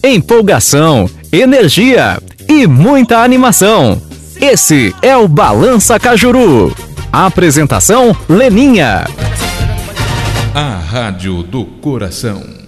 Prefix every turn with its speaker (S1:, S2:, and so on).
S1: empolgação, energia e muita animação. Esse é o Balança Cajuru. Apresentação Leninha.
S2: A Rádio do Coração.